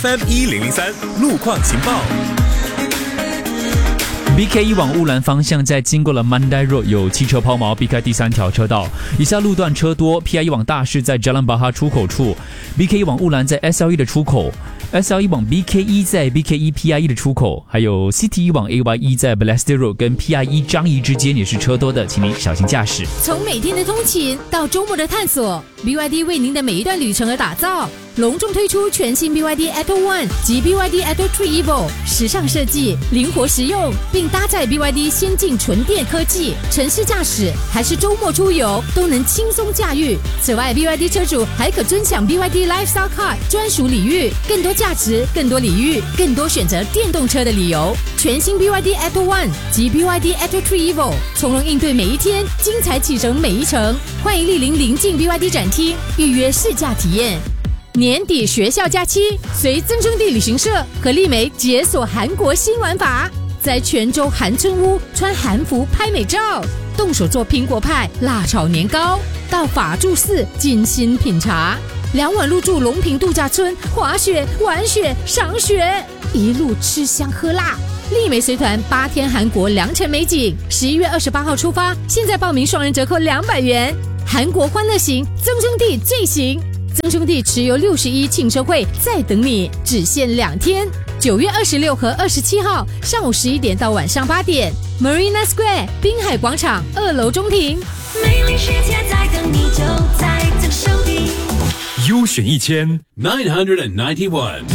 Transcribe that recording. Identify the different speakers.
Speaker 1: FM1003路况情报。
Speaker 2: BK1 往乌兰方向，在经过了 Mandai Road 有汽车抛锚，避开第3条车道。以下路段车多 ：PI1 往大市在 Jalan Bahar 出口处 ；BK1 往乌兰在 SL1 的出口。SL1 往 BK1 在 BK1 PI1 的出口，还有 CT1 往 AY1 在 Balestier Road 跟 PI1 张仪之间也是车多的，请您小心驾驶。
Speaker 3: 从每天的通勤到周末的探索 ，BYD 为您的每一段旅程而打造。隆重推出全新 BYD Atto One 及 BYD Atto 3 Evo， 时尚设计，灵活实用，并搭载 BYD 先进纯电科技，城市驾驶还是周末出游都能轻松驾驭。此外 ，BYD 车主还可尊享 BYD Lifestyle Card 专属礼遇，更多价值，更多礼遇，更多选择电动车的理由。全新 BYD Atto One 及 BYD Atto 3 Evo， 从容应对每一天，精彩启程每一程。欢迎莅临邻近 BYD 展厅，预约试驾体验。年底学校假期，随增生地旅行社和丽梅解锁韩国新玩法，在泉州韩村屋穿韩服拍美照，动手做苹果派、辣炒年糕，到法住寺精心品茶，2晚入住龙平度假村，滑雪、玩雪、赏雪，一路吃香喝辣。丽梅随团8天韩国良辰美景，11月28号出发，现在报名双人折扣200元。韩国欢乐行，增生地最行。增生地持有61庆生会在等你，只限2天，9月26和27号上午11点到晚上8点 ，Marina Square 滨海广场2楼中庭。
Speaker 4: 美丽世界在等你，就在增生地。
Speaker 1: 优选1000 991